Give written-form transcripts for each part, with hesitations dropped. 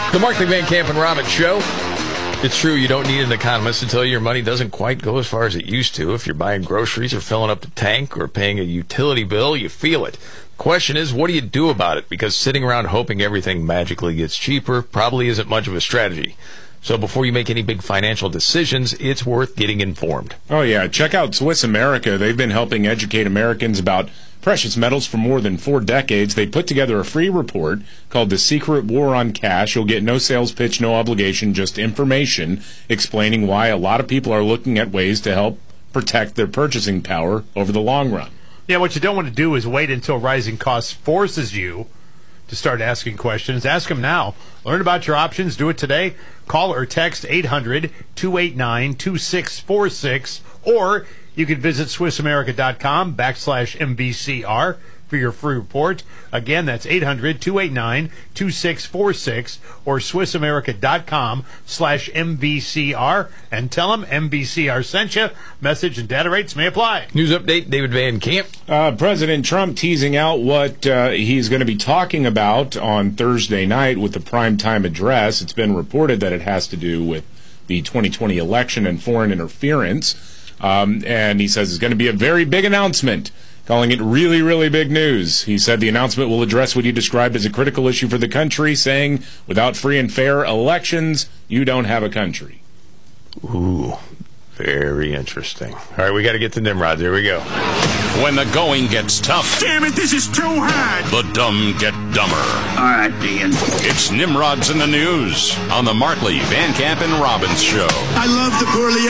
The Markley, Van Camp, and Robbins Show. It's true, you don't need an economist to tell you your money doesn't quite go as far as it used to. If you're buying groceries or filling up the tank or paying a utility bill, you feel it. Question is, what do you do about it? Because sitting around hoping everything magically gets cheaper probably isn't much of a strategy. So before you make any big financial decisions, it's worth getting informed. Oh, yeah. Check out Swiss America. They've been helping educate Americans about precious metals for more than 4 decades. They put together a free report called The Secret War on Cash. You'll get no sales pitch, no obligation, just information explaining why a lot of people are looking at ways to help protect their purchasing power over the long run. Yeah, what you don't want to do is wait until rising costs forces you to start asking questions. Ask them now. Learn about your options. Do it today. Call or text 800-289-2646, or you can visit SwissAmerica.com/MBCR for your free report. Again, that's 800-289-2646 or SwissAmerica.com/MBCR, and tell them MBCR sent you. Message and data rates may apply. News update, David Van Camp. President Trump teasing out what he's going to be talking about on Thursday night with the primetime address. It's been reported that it has to do with the 2020 election and foreign interference. And he says it's going to be a very big announcement, calling it really, really big news. He said the announcement will address what he described as a critical issue for the country, saying, without free and fair elections, you don't have a country. Ooh, very interesting. All right, we got to get to Nimrods. Here we go. When the going gets tough, damn it, this is too hard. The dumb get dumber. All right, Dean. It's Nimrods in the News on the Markley, Van Camp, and Robbins Show. I love the poorly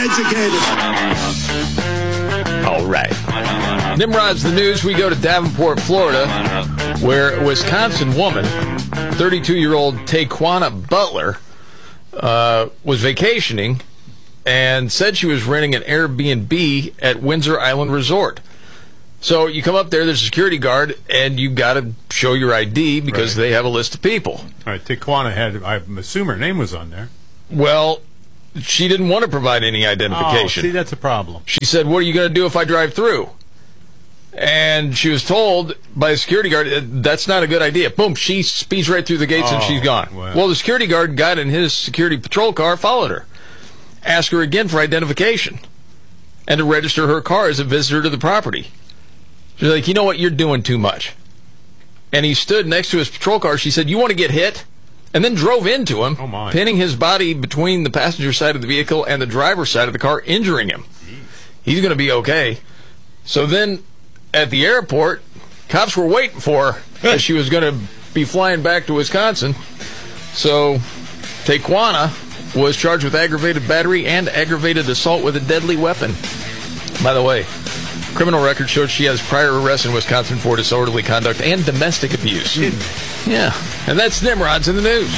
educated. All right. Nimrod's the News. We go to Davenport, Florida, where a Wisconsin woman, 32-year-old Taquana Butler, was vacationing and said she was renting an Airbnb at Windsor Island Resort. So you come up there, there's a security guard, and you've got to show your ID because they have a list of people. All right, Taquana had, I assume her name was on there. Well, she didn't want to provide any identification. Oh, see, that's a problem. She said, what are you going to do if I drive through? And she was told by a security guard, that's not a good idea. Boom, she speeds right through the gates and she's gone. Well, the security guard got in his security patrol car, followed her. Asked her again for identification and to register her car as a visitor to the property. She's like, you know what, you're doing too much. And he stood next to his patrol car. She said, you want to get hit? And then drove into him, pinning his body between the passenger side of the vehicle and the driver's side of the car, injuring him. He's going to be okay. So then at the airport, cops were waiting for her as she was going to be flying back to Wisconsin. So Taquana was charged with aggravated battery and aggravated assault with a deadly weapon. By the way, criminal record showed she has prior arrests in Wisconsin for disorderly conduct and domestic abuse. Yeah, and that's Nimrod's in the News.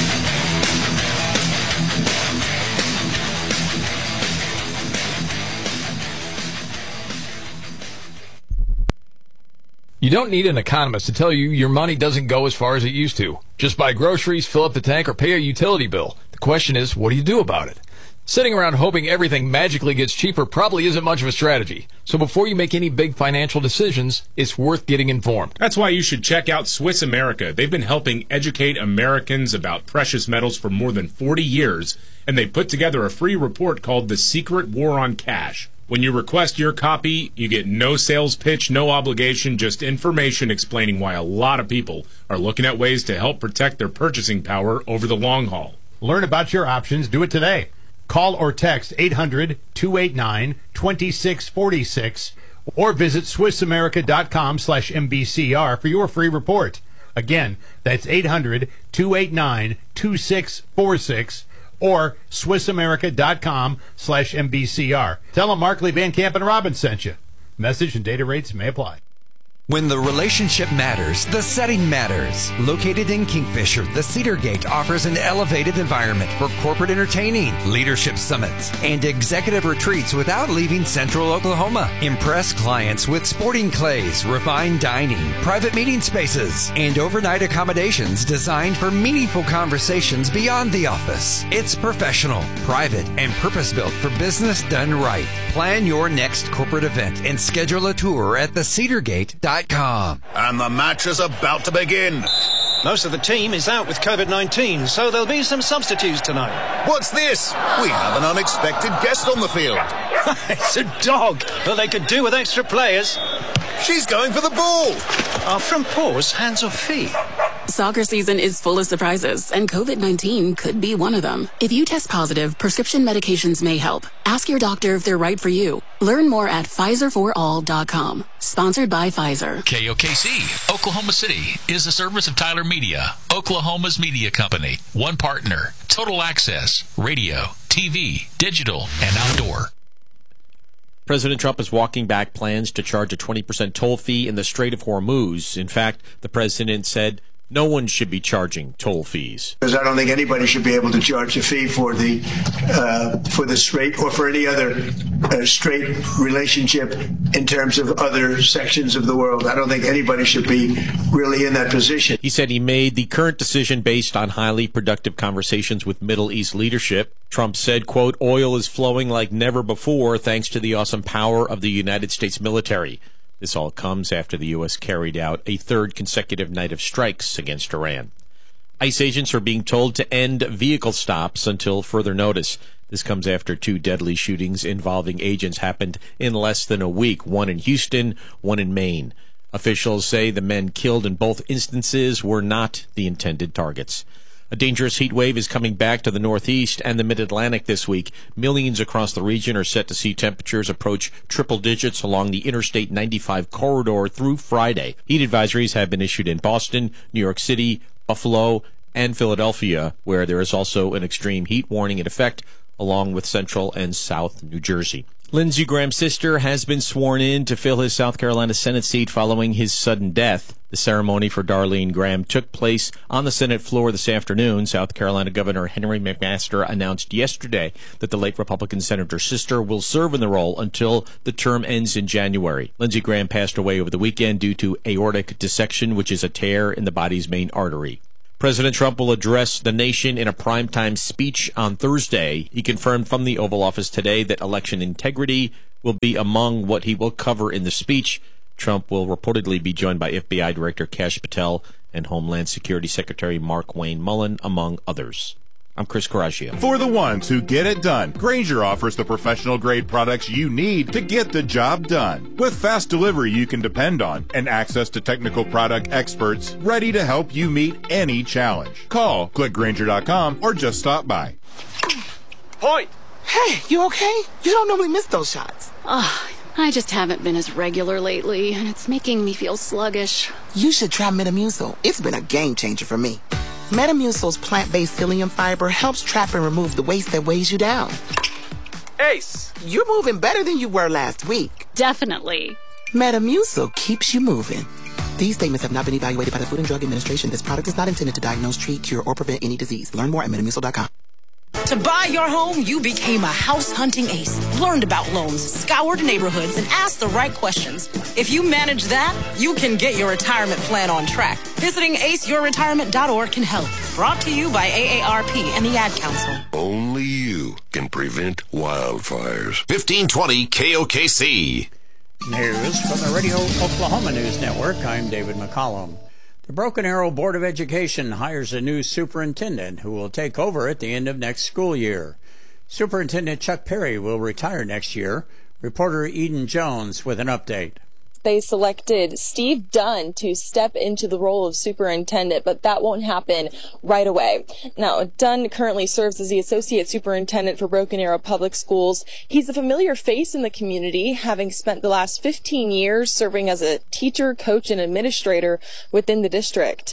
You don't need an economist to tell you your money doesn't go as far as it used to. Just buy groceries, fill up the tank, or pay a utility bill. The question is, what do you do about it? Sitting around hoping everything magically gets cheaper probably isn't much of a strategy. So before you make any big financial decisions, it's worth getting informed. That's why you should check out Swiss America. They've been helping educate Americans about precious metals for more than 40 years, and they put together a free report called The Secret War on Cash. When you request your copy, you get no sales pitch, no obligation, just information explaining why a lot of people are looking at ways to help protect their purchasing power over the long haul. Learn about your options. Do it today. Call or text 800-289-2646 or visit SwissAmerica.com/MBCR for your free report. Again, that's 800-289-2646 or SwissAmerica.com/MBCR. Tell them Markley, Van Camp, and Robbins sent you. Message and data rates may apply. When the relationship matters, the setting matters. Located in Kingfisher, the Cedar Gate offers an elevated environment for corporate entertaining, leadership summits, and executive retreats without leaving Central Oklahoma. Impress clients with sporting clays, refined dining, private meeting spaces, and overnight accommodations designed for meaningful conversations beyond the office. It's professional, private, and purpose-built for business done right. Plan your next corporate event and schedule a tour at thecedargate.com. And the match is about to begin. Most of the team is out with COVID-19, so there'll be some substitutes tonight. What's this? We have an unexpected guest on the field. It's a dog, but they could do with extra players. She's going for the ball. Are front paws hands or feet? Soccer season is full of surprises, and COVID-19 could be one of them. If you test positive, prescription medications may help. Ask your doctor if they're right for you. Learn more at PfizerForAll.com. Sponsored by Pfizer. KOKC, Oklahoma City, is a service of Tyler Media, Oklahoma's media company. One partner, total access, radio, TV, digital, and outdoor. President Trump is walking back plans to charge a 20% toll fee in the Strait of Hormuz. In fact, the president said no one should be charging toll fees. Because I don't think anybody should be able to charge a fee for the strait or for any other strait relationship in terms of other sections of the world. I don't think anybody should be really in that position. He said he made the current decision based on highly productive conversations with Middle East leadership. Trump said, quote, oil is flowing like never before thanks to the awesome power of the United States military. This all comes after the U.S. carried out a third consecutive night of strikes against Iran. ICE agents are being told to end vehicle stops until further notice. This comes after 2 deadly shootings involving agents happened in less than a week, one in Houston, one in Maine. Officials say the men killed in both instances were not the intended targets. A dangerous heat wave is coming back to the Northeast and the Mid-Atlantic this week. Millions across the region are set to see temperatures approach triple digits along the Interstate 95 corridor through Friday. Heat advisories have been issued in Boston, New York City, Buffalo, and Philadelphia, where there is also an extreme heat warning in effect, along with Central and South New Jersey. Lindsey Graham's sister has been sworn in to fill his South Carolina Senate seat following his sudden death. The ceremony for Darlene Graham took place on the Senate floor this afternoon. South Carolina Governor Henry McMaster announced yesterday that the late Republican senator's sister will serve in the role until the term ends in January. Lindsey Graham passed away over the weekend due to aortic dissection, which is a tear in the body's main artery. President Trump will address the nation in a primetime speech on Thursday. He confirmed from the Oval Office today that election integrity will be among what he will cover in the speech. Trump will reportedly be joined by FBI Director Kash Patel and Homeland Security Secretary Mark Wayne Mullen, among others. I'm Chris Coraggio. For the ones who get it done, Grainger offers the professional-grade products you need to get the job done. With fast delivery you can depend on and access to technical product experts ready to help you meet any challenge. Call, click Grainger.com, or just stop by. Point! Hey, you okay? You don't normally miss those shots. I just haven't been as regular lately, and it's making me feel sluggish. You should try Metamucil. It's been a game changer for me. Metamucil's plant-based psyllium fiber helps trap and remove the waste that weighs you down. Ace! You're moving better than you were last week. Definitely. Metamucil keeps you moving. These statements have not been evaluated by the Food and Drug Administration. This product is not intended to diagnose, treat, cure, or prevent any disease. Learn more at Metamucil.com. To buy your home, you became a house hunting ace, learned about loans, scoured neighborhoods, and asked the right questions. If you manage that, you can get your retirement plan on track. Visiting aceyourretirement.org can help. Brought to you by AARP and the Ad Council. Only you can prevent wildfires. 1520 KOKC. News from the Radio Oklahoma News Network. I'm David McCollum. The Broken Arrow Board of Education hires a new superintendent who will take over at the end of next school year. Superintendent Chuck Perry will retire next year. Reporter Eden Jones with an update. They selected Steve Dunn to step into the role of superintendent, but that won't happen right away. Now, Dunn currently serves as the associate superintendent for Broken Arrow Public Schools. He's a familiar face in the community, having spent the last 15 years serving as a teacher, coach, and administrator within the district.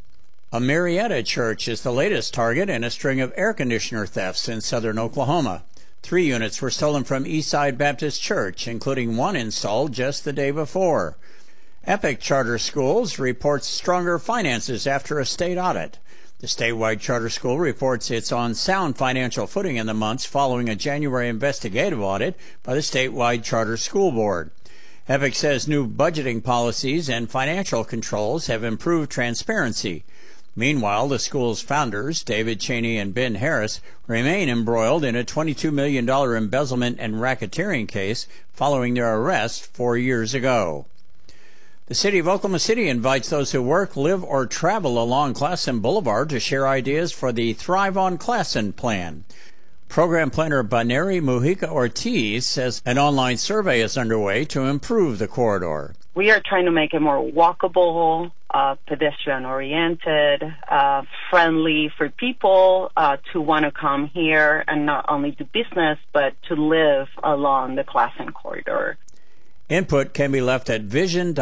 A Marietta church is the latest target in a string of air conditioner thefts in southern Oklahoma. 3 units were stolen from Eastside Baptist Church, including one installed just the day before. Epic Charter Schools reports stronger finances after a state audit. The statewide charter school reports it's on sound financial footing in the months following a January investigative audit by the statewide charter school board. Epic says new budgeting policies and financial controls have improved transparency. Meanwhile, the school's founders, David Cheney and Ben Harris, remain embroiled in a $22 million embezzlement and racketeering case following their arrest 4 years ago. The city of Oklahoma City invites those who work, live, or travel along Classen Boulevard to share ideas for the Thrive on Classen plan. Program planner Baneri Mujica Ortiz says an online survey is underway to improve the corridor. We are trying to make it more walkable, pedestrian-oriented, friendly for people to want to come here and not only do business, but to live along the Classen corridor. Input can be left at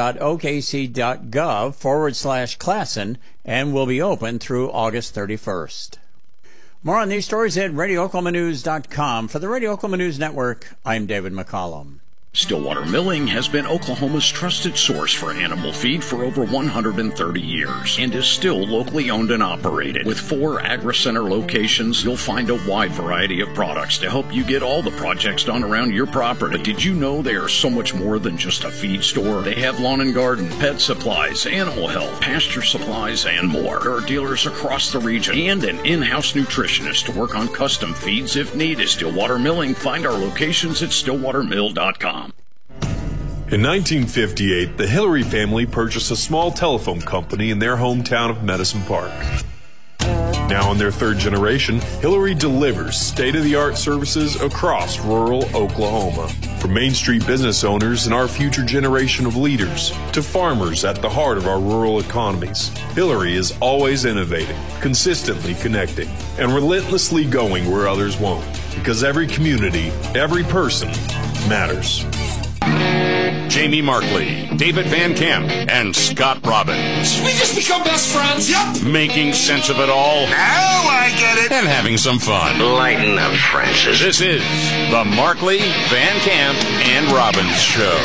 vision.okc.gov/Classen and will be open through August 31st. More on these stories at RadioOklahomaNews.com. For the Radio Oklahoma News Network, I'm David McCollum. Stillwater Milling has been Oklahoma's trusted source for animal feed for over 130 years and is still locally owned and operated. With 4 Agri-Center locations, you'll find a wide variety of products to help you get all the projects done around your property. But did you know they are so much more than just a feed store? They have lawn and garden, pet supplies, animal health, pasture supplies, and more. There are dealers across the region and an in-house nutritionist to work on custom feeds if needed. Stillwater Milling. Find our locations at stillwatermill.com. In 1958, the Hillary family purchased a small telephone company in their hometown of Medicine Park. Now in their 3rd generation, Hillary delivers state-of-the-art services across rural Oklahoma. From Main Street business owners and our future generation of leaders to farmers at the heart of our rural economies, Hillary is always innovating, consistently connecting, and relentlessly going where others won't. Because every community, every person matters. Jamie Markley, David Van Camp, and Scott Robbins. We just become best friends, yep. Making sense of it all. Now I get it. And having some fun. Lighten up, Francis. This is the Markley, Van Camp, and Robbins Show.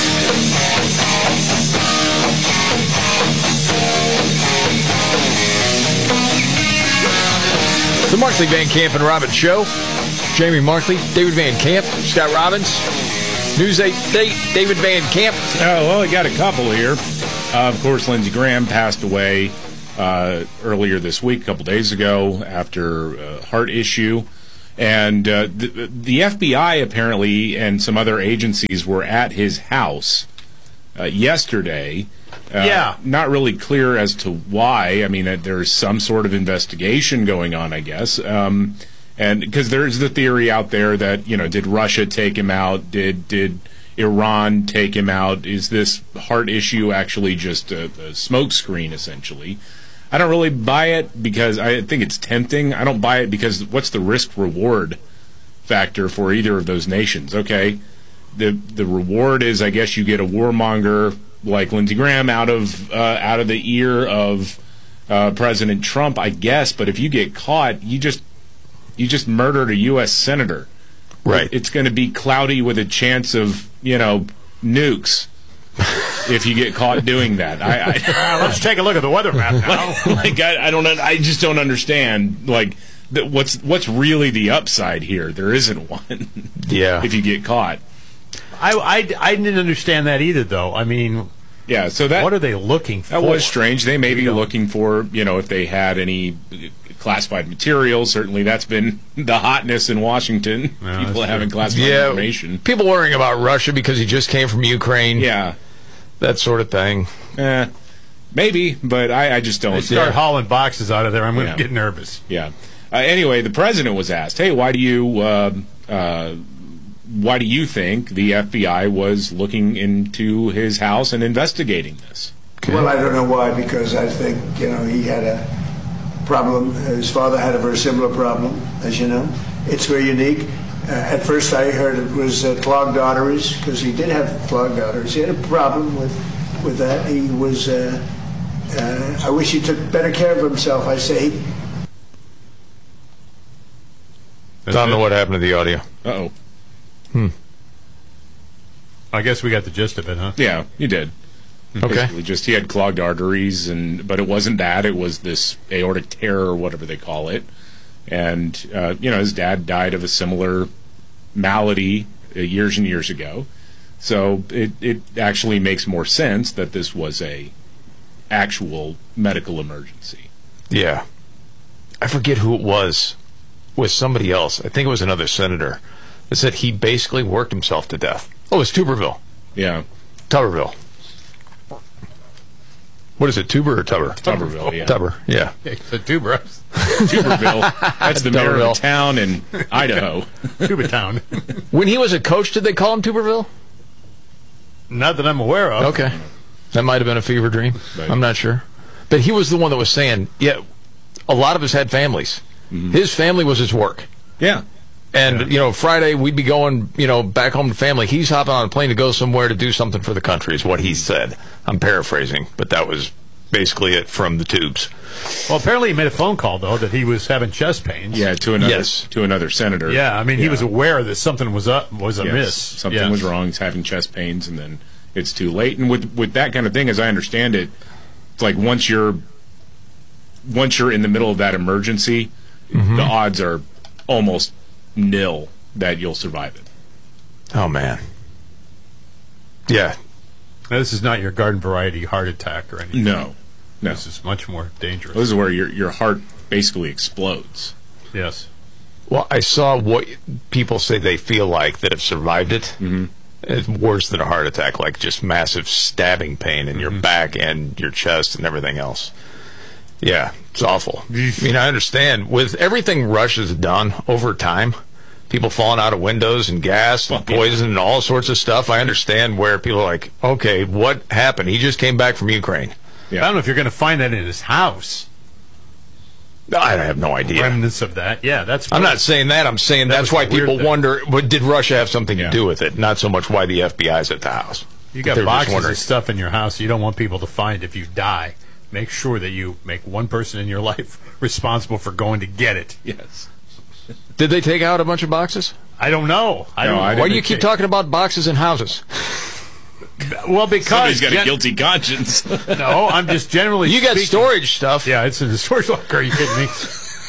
The Markley, Van Camp, and Robbins Show. Jamie Markley, David Van Camp, Scott Robbins. News 8 David Van Camp. Well, we got a couple here. Of course, Lindsey Graham passed away earlier this week, a couple days ago, after a heart issue. And the FBI apparently and some other agencies were at his house yesterday. Not really clear as to why. I mean, there's some sort of investigation going on, I guess. And because there's the theory out there that, did Russia take him out? Did Iran take him out? Is this heart issue actually just a smokescreen, essentially? I don't really buy it because I think it's tempting. I don't buy it because what's the risk-reward factor for either of those nations? Okay, the reward is, I guess, you get a warmonger like Lindsey Graham out of the ear of President Trump, I guess. But if you get caught, you just murdered a U.S. senator. Right. It's going to be cloudy with a chance of, nukes if you get caught doing that. Let's take a look at the weather map now. I just don't understand. What's really the upside here? There isn't one. Yeah. If you get caught. I didn't understand that either, though. I mean, yeah. So what are they looking for? That was strange. They may be looking for, if they had any classified material. Certainly that's been the hotness in Washington. People having classified information. People worrying about Russia because he just came from Ukraine. Yeah. That sort of thing. Maybe, but I just don't. They start hauling boxes out of there, I'm going to get nervous. Yeah. Anyway, the president was asked, hey, why do you think the FBI was looking into his house and investigating this? Okay. Well, I don't know why, because I think, he had a problem. His father had a very similar problem, as you know. It's very unique. At first I heard it was clogged arteries, because he did have clogged arteries. He had a problem with that. He was, I wish he took better care of himself, I say. Don't know what happened to the audio. Uh-oh. I guess we got the gist of it, huh? Yeah, you did. Okay. Basically just he had clogged arteries, but it wasn't that. It was this aortic tear or whatever they call it. And, his dad died of a similar malady years and years ago. So it actually makes more sense that this was a actual medical emergency. Yeah. I forget who it was. It was somebody else. I think it was another senator that said he basically worked himself to death. Oh, it was Tuberville. Yeah. Tuberville. What is it, Tuber or Tubber? Tuberville, yeah. Tubber, yeah. It's a Tuber. Tuberville. That's the mayor of a town in Idaho. Tuba Town. When he was a coach, did they call him Tuberville? Not that I'm aware of. Okay. That might have been a fever dream. Right. I'm not sure. But he was the one that was saying, yeah, a lot of us had families. Mm-hmm. His family was his work. Yeah. And, Friday we'd be going, back home to family. He's hopping on a plane to go somewhere to do something for the country is what he said. I'm paraphrasing, but that was basically it from the tubes. Well, apparently he made a phone call, though, that he was having chest pains. Yeah, to another senator. Yeah, I mean, he was aware that something was amiss. Yes, something was wrong. He's having chest pains, and then it's too late. And with that kind of thing, as I understand it, it's like once you're in the middle of that emergency, the odds are almost nil that you'll survive it. Oh, man. Yeah. Now, this is not your garden variety heart attack or anything. No. This is much more dangerous. This is where your heart basically explodes. Yes. Well, I saw what people say they feel like that have survived it. It's worse than a heart attack, like just massive stabbing pain in your back and your chest and everything else. Yeah, it's awful. I mean, I understand. With everything Rush has done over time, people falling out of windows and gas and poison and all sorts of stuff, I understand where people are like, okay, what happened? He just came back from Ukraine. Yeah. I don't know if you're going to find that in his house. I have no idea. Remnants of that. Yeah, that's. I'm not saying that. I'm saying that's why people wonder, did Russia have something to do with it? Not so much why the FBI's at the house. You got boxes of stuff in your house you don't want people to find if you die. Make sure that you make one person in your life responsible for going to get it. Yes. Did they take out a bunch of boxes? I don't know. Why do you keep talking about boxes and houses? Well, because somebody's got a guilty conscience. No, I'm just generally. You got storage stuff. Yeah, it's in the storage locker. Are you kidding me?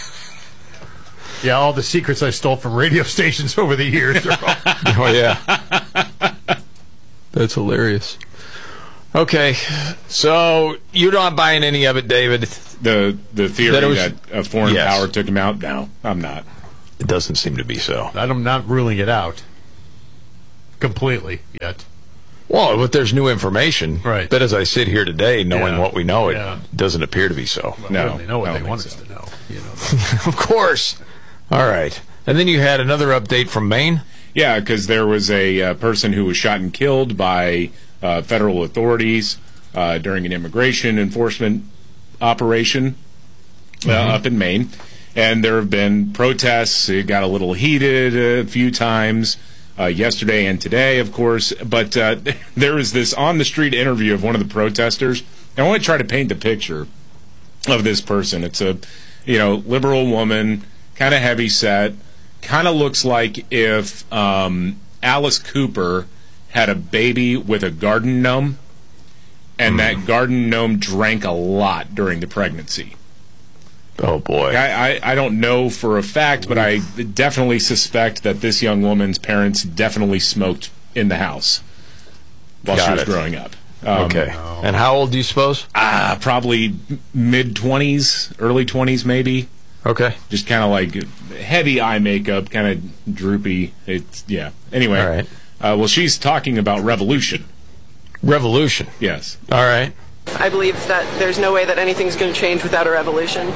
Yeah, all the secrets I stole from radio stations over the years. Oh yeah, that's hilarious. Okay, so you're not buying any of it, David. The theory that a foreign power took him out. No, I'm not. It doesn't seem to be so. I'm not ruling it out completely yet. Well, but there's new information. Right. But as I sit here today, knowing what we know, it doesn't appear to be so. Well, no, they know what they want us to know. Of course. All right. And then you had another update from Maine? Yeah, because there was a person who was shot and killed by federal authorities during an immigration enforcement operation up in Maine. And there have been protests. It got a little heated a few times. Yesterday and today, of course, but there was this on-the-street interview of one of the protesters. And I want to try to paint the picture of this person. It's a, liberal woman, kind of heavy set, kind of looks like if Alice Cooper had a baby with a garden gnome, and that garden gnome drank a lot during the pregnancy. Oh, boy. I don't know for a fact, but I definitely suspect that this young woman's parents definitely smoked in the house while she was growing up. Okay. And how old do you suppose? Probably mid-20s, early 20s maybe. Okay. Just kind of like heavy eye makeup, kind of droopy. Anyway. All right. Well, she's talking about revolution. Revolution? Yes. All right. I believe that there's no way that anything's going to change without a revolution.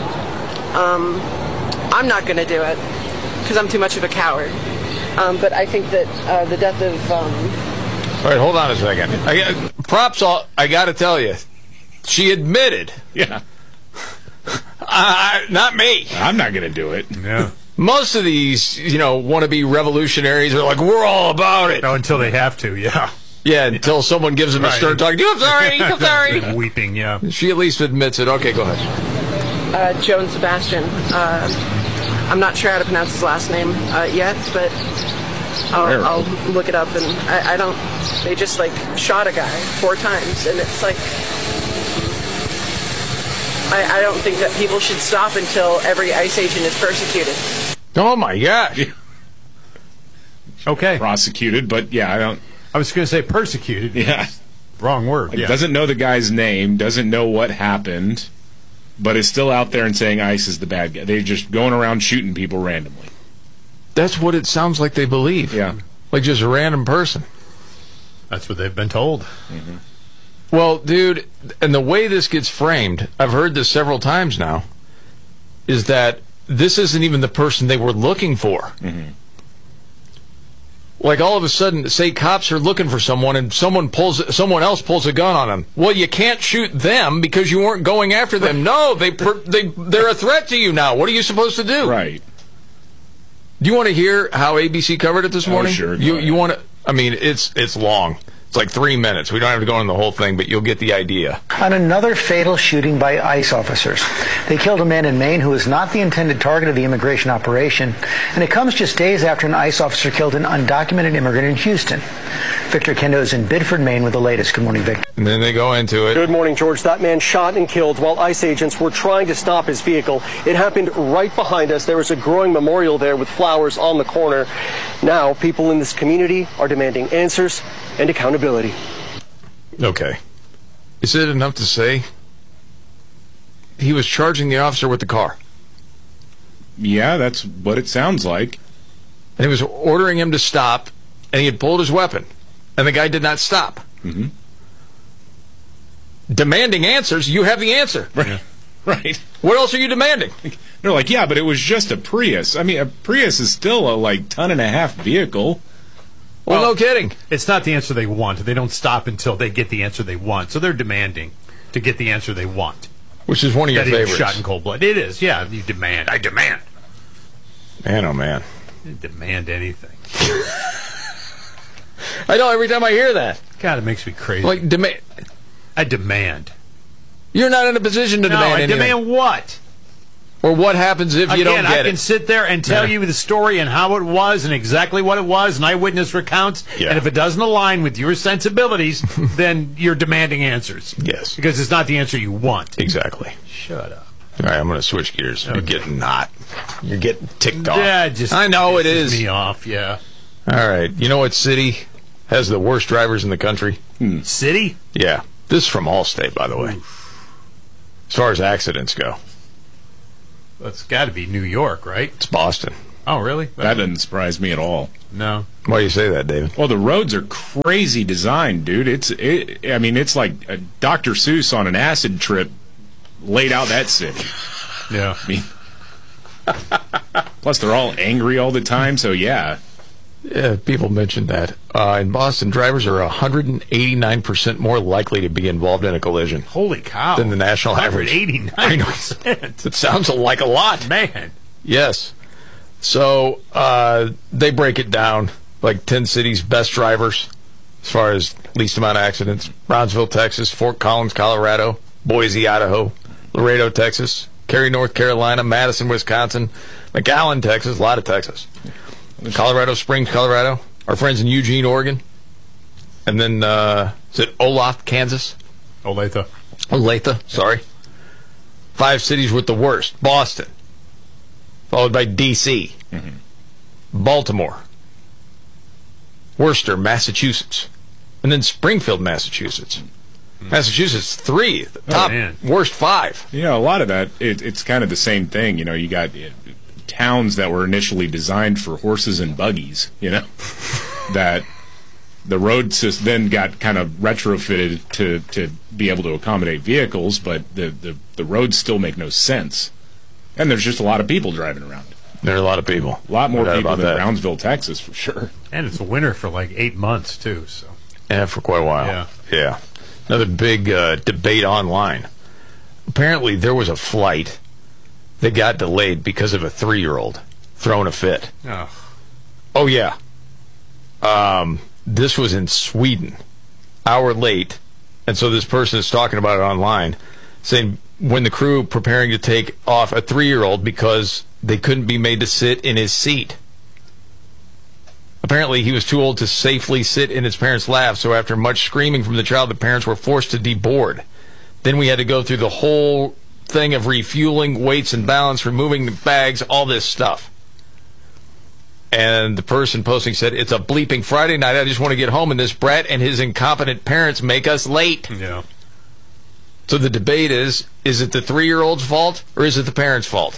I'm not going to do it because I'm too much of a coward. But I think that the death of... All right, hold on a second. I got to tell you, she admitted. Yeah. Not me. I'm not going to do it. Yeah. Most of these, wannabe revolutionaries are like, we're all about it. No, until they have to, yeah. Yeah, until someone gives them a stern talk. I'm sorry, I'm sorry. Weeping, yeah. She at least admits it. Okay, go ahead. Joan Sebastian. I'm not sure how to pronounce his last name yet, but I'll look it up. And I don't... They just, shot a guy 4 times, and it's like... I don't think that people should stop until every ICE agent is persecuted. Oh, my gosh. Okay. Prosecuted, but, yeah, I don't... I was going to say persecuted. Yeah. Wrong word. Doesn't know the guy's name, doesn't know what happened, but is still out there and saying ICE is the bad guy. They're just going around shooting people randomly. That's what it sounds like they believe. Yeah. Like just a random person. That's what they've been told. Mm-hmm. Well, dude, and the way this gets framed, I've heard this several times now, is that this isn't even the person they were looking for. Mm-hmm. Like all of a sudden, say cops are looking for someone and someone else pulls a gun on them. Well, you can't shoot them because you weren't going after them. No, they're a threat to you now. What are you supposed to do? Right. Do you want to hear how ABC covered it this morning? Oh, sure. You want to? I mean, it's long. It's like 3 minutes. We don't have to go into the whole thing, but you'll get the idea. On another fatal shooting by ICE officers. They killed a man in Maine who was not the intended target of the immigration operation, and it comes just days after an ICE officer killed an undocumented immigrant in Houston. Victor Kendo is in Biddeford, Maine with the latest. Good morning, Victor. And then they go into it. Good morning, George. That man shot and killed while ICE agents were trying to stop his vehicle. It happened right behind us. There was a growing memorial there with flowers on the corner. Now, people in this community are demanding answers and accountability. Okay. Is it enough to say he was charging the officer with the car? Yeah, that's what it sounds like. And he was ordering him to stop, and he had pulled his weapon, and the guy did not stop. Mm-hmm. Demanding answers, you have the answer. Right. Right. What else are you demanding? They're like, yeah, but it was just a Prius. I mean, a Prius is still a, 1.5-ton vehicle. Well, no kidding. It's not the answer they want. They don't stop until they get the answer they want. So they're demanding to get the answer they want. Which is one of your favorites. Shot in cold blood. It is, yeah. You demand. I demand. Man, oh, man. You demand anything. I know, every time I hear that. God, it makes me crazy. Like, demand. I demand. You're not in a position to demand anything. No, I demand what? Or what happens if you don't get it? I can sit there and tell you the story and how it was and exactly what it was and eyewitness recounts. Yeah. And if it doesn't align with your sensibilities, then you're demanding answers. Yes. Because it's not the answer you want. Exactly. Shut up. All right, I'm going to switch gears. Okay. You're getting not. You're getting ticked off. Yeah, just I know it is. Me off, yeah. All right. You know what city has the worst drivers in the country? City? Yeah. This is from Allstate, by the way. As far as accidents go. It's got to be New York, right? It's Boston. Oh, really? That doesn't surprise me at all. No. Why do you say that, David? Well, the roads are crazy designed, dude. It's like Dr. Seuss on an acid trip laid out that city. Yeah. I mean, plus, they're all angry all the time, so yeah. Yeah, people mentioned that. In Boston, drivers are 189% more likely to be involved in a collision. Holy cow. Than the national average. 189%. It sounds like a lot. Man. Yes. So, they break it down, like 10 cities' best drivers, as far as least amount of accidents. Brownsville, Texas, Fort Collins, Colorado, Boise, Idaho, Laredo, Texas, Cary, North Carolina, Madison, Wisconsin, McAllen, Texas, a lot of Texas. Colorado Springs, Colorado. Our friends in Eugene, Oregon. And then, is it Olathe, Kansas? Olathe, sorry. 5 cities with the worst. Boston. Followed by D.C. Mm-hmm. Baltimore. Worcester, Massachusetts. And then Springfield, Massachusetts. Massachusetts, 3. The top worst 5. You know, a lot of that, it's kind of the same thing. You know, you got towns that were initially designed for horses and buggies, you know, that the road system then got kind of retrofitted to be able to accommodate vehicles, but the roads still make no sense. And there's just a lot of people driving around. There are a lot of people. A lot more people than Brownsville, Texas, for sure. And it's winter for like 8 months, too. So. Yeah, for quite a while. Yeah. Another big debate online. Apparently, there was a flight that got delayed because of a 3-year-old throwing a fit. Oh, yeah. This was in Sweden. Hour late. And so this person is talking about it online, saying when the crew preparing to take off a 3-year-old because they couldn't be made to sit in his seat. Apparently, he was too old to safely sit in his parents' lap, so after much screaming from the child, the parents were forced to deboard. Then we had to go through the whole thing of refueling, weights and balance, removing the bags, all this stuff. And the person posting said, "It's a bleeping Friday night. I just want to get home, and this brat and his incompetent parents make us late." Yeah. So the debate is it the 3-year-old's fault or is it the parents' fault?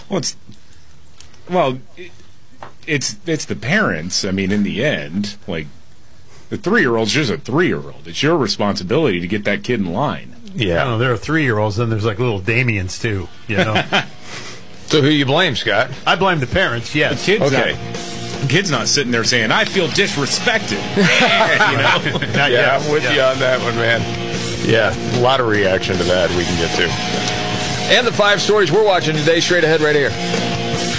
Well, it's the parents. I mean, in the end, like, The 3-year-old's just a 3-year-old. It's your responsibility to get that kid in line. Yeah. I don't know, there are 3-year-olds, then there's like little Damians, too, you know? So who you blame, Scott? I blame the parents, yes. The kid's not sitting there saying, I feel disrespected. You know? Yeah, I'm with you on that one, man. Yeah, a lot of reaction to that we can get to. And the 5 stories we're watching today, straight ahead right here.